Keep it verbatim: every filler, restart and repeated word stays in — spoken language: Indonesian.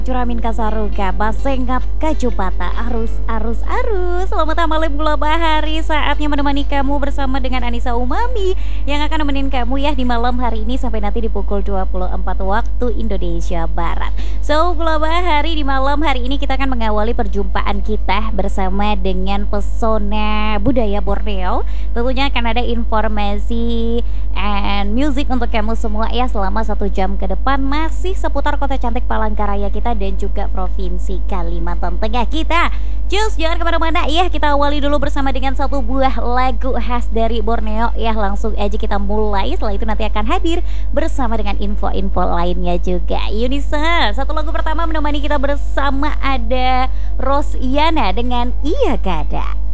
Curamin kasaruka, basengap kajupata, arus, arus, arus. Selamat malam gula bahari, saatnya menemani kamu bersama dengan Anissa Umami yang akan nemenin kamu ya di malam hari ini sampai nanti di pukul dua puluh empat waktu Indonesia Barat. So, gula bahari di malam hari ini kita akan mengawali perjumpaan kita bersama dengan pesona budaya Borneo. Tentunya akan ada informasi and music untuk kamu semua ya selama satu jam ke depan, masih seputar kota cantik Palangkaraya kita dan juga provinsi Kalimantan Tengah kita. Cus, jangan kemana-mana ya, kita awali dulu bersama dengan satu buah lagu khas dari Borneo ya. Langsung aja kita mulai, setelah itu nanti akan hadir bersama dengan info-info lainnya juga. Yunisa, satu lagu pertama menemani kita bersama ada Rosiana dengan Iya Gada.